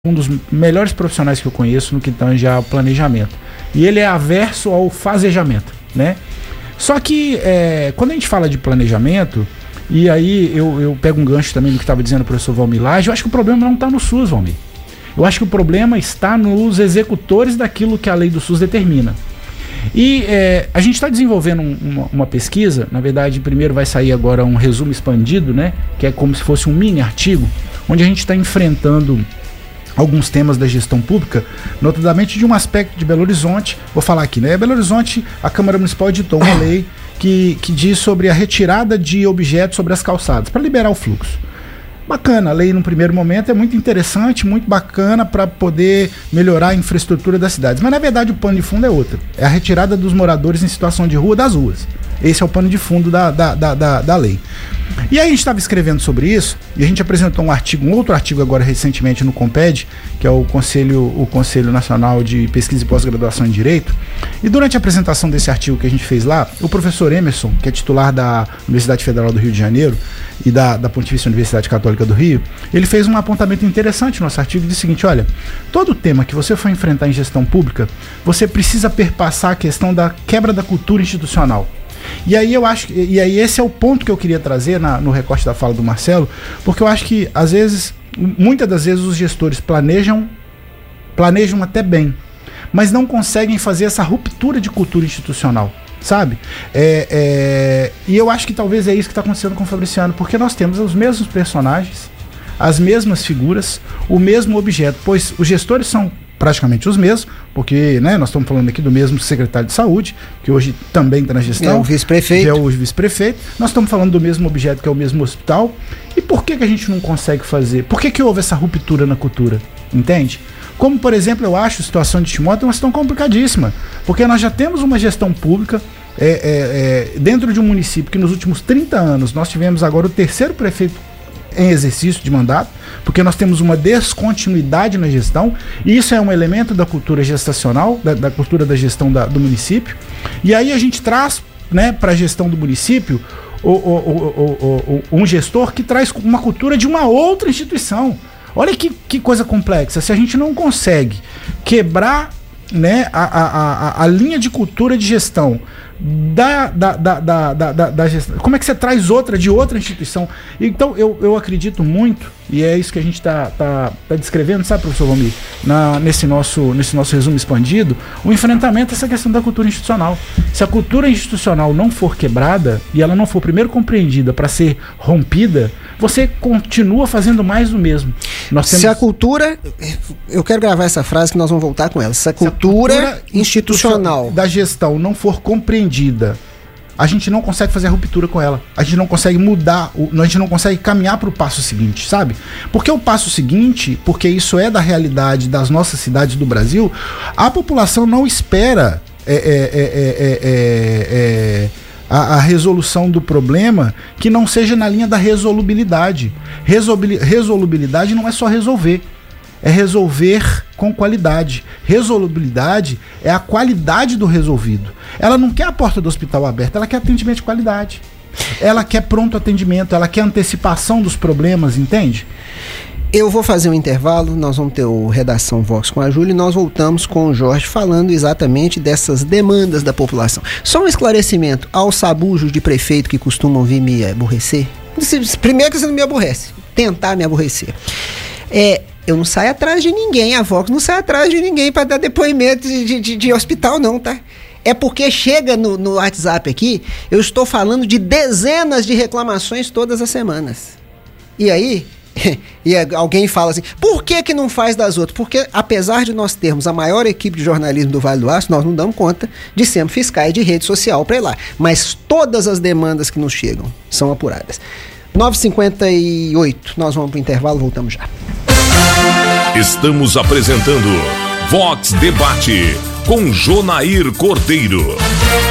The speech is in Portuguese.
um dos melhores profissionais que eu conheço no que tange ao planejamento. E ele é averso ao fazejamento, né? Só que quando a gente fala de planejamento, e aí eu pego um gancho também do que estava dizendo o professor Valmir Lage, eu acho que o problema não está no SUS, Valmir. Eu acho que o problema está nos executores daquilo que a lei do SUS determina. E a gente está desenvolvendo uma pesquisa, na verdade, primeiro vai sair agora um resumo expandido, né? Que é como se fosse um mini artigo, onde a gente está enfrentando alguns temas da gestão pública, notadamente de um aspecto de Belo Horizonte. Vou falar aqui, né? Belo Horizonte, a Câmara Municipal editou uma lei que diz sobre a retirada de objetos sobre as calçadas, para liberar o fluxo. Bacana, a lei no primeiro momento é muito interessante, muito bacana para poder melhorar a infraestrutura das cidades. Mas na verdade o pano de fundo é outro. É a retirada dos moradores em situação de rua das ruas. Esse é o pano de fundo da lei. E aí a gente estava escrevendo sobre isso, e a gente apresentou um outro artigo agora recentemente no CONPED, que é o Conselho Nacional de Pesquisa e Pós-Graduação em Direito. E durante a apresentação desse artigo que a gente fez lá, o professor Emerson, que é titular da Universidade Federal do Rio de Janeiro e da Pontifícia Universidade Católica do Rio, ele fez um apontamento interessante no nosso artigo e disse o seguinte: olha, todo tema que você for enfrentar em gestão pública, você precisa perpassar a questão da quebra da cultura institucional. E aí esse é o ponto que eu queria trazer no recorte da fala do Marcelo, porque eu acho que muitas das vezes os gestores planejam até bem, mas não conseguem fazer essa ruptura de cultura institucional, sabe? E eu acho que talvez é isso que está acontecendo com o Fabriciano, porque nós temos os mesmos personagens, as mesmas figuras, o mesmo objeto, pois os gestores são praticamente os mesmos, porque, né, nós estamos falando aqui do mesmo secretário de saúde, que hoje também está na gestão. É o vice-prefeito. É o vice-prefeito. Nós estamos falando do mesmo objeto, que é o mesmo hospital. E por que a gente não consegue fazer? Por que houve essa ruptura na cultura? Entende? Como, por exemplo, eu acho a situação de Timóteo uma situação complicadíssima, porque nós já temos uma gestão pública dentro de um município que nos últimos 30 anos nós tivemos agora o terceiro prefeito em exercício de mandato, porque nós temos uma descontinuidade na gestão, e isso é um elemento da cultura gestacional, da cultura da gestão do município. E aí a gente traz, né, para a gestão do município um gestor que traz uma cultura de uma outra instituição. Olha que coisa complexa. Se a gente não consegue quebrar, né, a linha de cultura de gestão da gestão, como é que você traz outra de outra instituição? Então eu acredito muito, e é isso que a gente tá descrevendo, sabe, professor Valmir, nesse nosso resumo expandido, o enfrentamento a essa questão da cultura institucional. Se a cultura institucional não for quebrada e ela não for primeiro compreendida para ser rompida, você continua fazendo mais do mesmo. Se a cultura, eu quero gravar essa frase que nós vamos voltar com ela, se a cultura institucional da gestão não for compreendida, a gente não consegue fazer a ruptura com ela, a gente não consegue mudar, a gente não consegue caminhar para o passo seguinte, sabe? Porque o passo seguinte, porque isso é da realidade das nossas cidades do Brasil, a população não espera a resolução do problema que não seja na linha da resolubilidade. Resolubilidade não é só resolver, é resolver com qualidade. Resolubilidade é a qualidade do resolvido. Ela não quer a porta do hospital aberta, ela quer atendimento de qualidade. Ela quer pronto atendimento, ela quer antecipação dos problemas, entende? Eu vou fazer um intervalo, nós vamos ter o Redação Vox com a Júlia e nós voltamos com o Jorge falando exatamente dessas demandas da população. Só um esclarecimento aos sabujos de prefeito que costumam vir me aborrecer. Primeiro que você não me aborrece, tentar me aborrecer. Eu não saio atrás de ninguém, a Vox não sai atrás de ninguém para dar depoimento de hospital não, tá? É porque chega no WhatsApp aqui, eu estou falando de dezenas de reclamações todas as semanas. E aí... e alguém fala assim, por que não faz das outras? Porque apesar de nós termos a maior equipe de jornalismo do Vale do Aço, nós não damos conta de sermos fiscais de rede social para ir lá, mas todas as demandas que nos chegam são apuradas. 9h58, nós vamos para o intervalo, voltamos já. Estamos apresentando Vox Debate com Jonair Cordeiro.